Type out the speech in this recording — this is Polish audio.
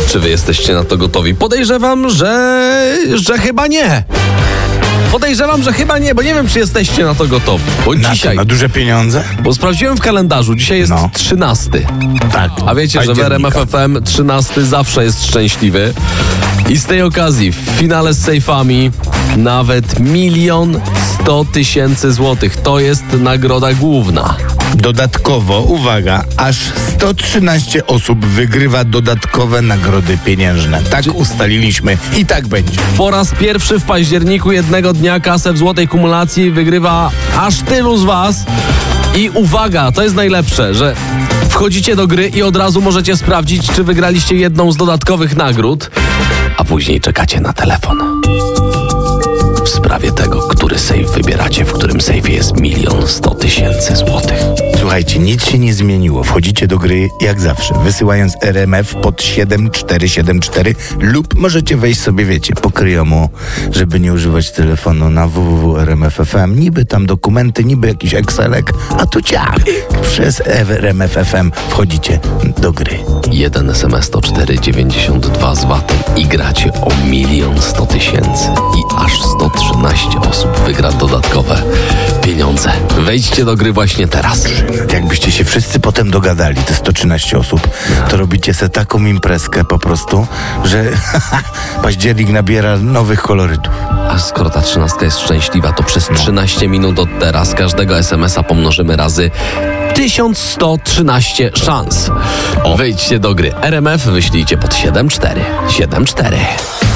Czy wy jesteście na to gotowi? Podejrzewam, że chyba nie. Podejrzewam, że chyba nie, bo nie wiem, czy jesteście na to gotowi. Bo Na dzisiaj, co, na duże pieniądze? bo sprawdziłem w kalendarzu, dzisiaj jest 13. Tak. A wiecie, że w RMF października. FM 13 zawsze jest szczęśliwy. I z tej okazji w finale z sejfami nawet 1 100 000 złotych. To jest nagroda główna. Dodatkowo, uwaga, aż 113 osób wygrywa dodatkowe nagrody pieniężne. Tak ustaliliśmy i tak będzie. Po raz pierwszy w październiku jednego dnia kasę w złotej kumulacji wygrywa aż tylu z was. I uwaga, to jest najlepsze, że wchodzicie do gry i od razu możecie sprawdzić, czy wygraliście jedną z dodatkowych nagród, a później czekacie na telefon. W sprawie tego, który sejf wybieracie, w którym sejfie jest 1 100 000 złotych. Słuchajcie, nic się nie zmieniło. Wchodzicie do gry jak zawsze, wysyłając RMF pod 7474 lub możecie wejść sobie, wiecie, po kryjomu, żeby nie używać telefonu na www.rmf.fm. Niby tam dokumenty, niby jakiś Excelek, a tu ciach. Przez RMF.fm wchodzicie do gry. 1 SMS to 4,92 z VAT-em i gracie o 1 100 000 i aż 113 osób wygra dodatkowe pieniądze. Wejdźcie do gry właśnie teraz. Jakbyście się wszyscy potem dogadali, te 113 osób, to robicie se taką imprezkę po prostu, że październik nabiera nowych kolorytów. A skoro ta 13 jest szczęśliwa, to przez 13 minut od teraz każdego SMS-a pomnożymy razy 1113 szans. Wejdźcie do gry RMF, wyślijcie pod 7474.